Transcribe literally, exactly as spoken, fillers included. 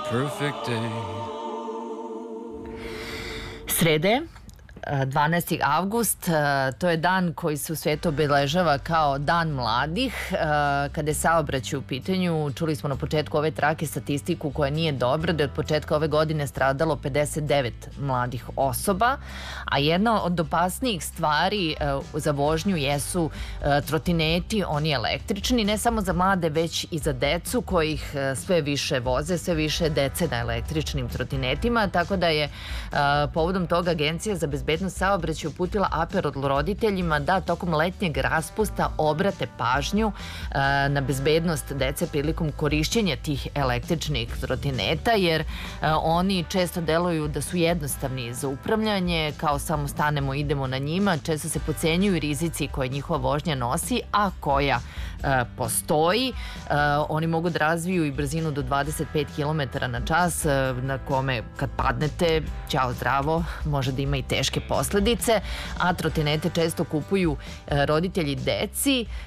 perfect day. Srede, dvanaesti avgust, to je dan koji se u svijetu obeležava kao Dan mladih. Kada je saobraćaj u pitanju, čuli smo na početku ove trake statistiku koja nije dobra, da je od početka ove godine stradalo pedeset devet mladih osoba, a jedna od opasnijih stvari za vožnju jesu trotineti, oni električni, ne samo za mlade, već i za decu kojih sve više voze, sve više dece na električnim trotinetima, tako da je povodom toga Agencija za bezbednost saobraćaja uputila apel roditeljima da tokom letnjeg raspusta obrate pažnju na bezbednost dece prilikom korišćenja tih električnih trotineta, jer oni često deluju da su jednostavni za upravljanje, kao samo stanemo, idemo na njima, često se potcenjuju rizici koje njihova vožnja nosi, a koja postoji. Oni mogu da razviju i brzinu do dvadeset pet kilometara na čas, na kome kad padnete, ćao zdravo, može da ima i teške posledice, a trotinete često kupuju roditelji deci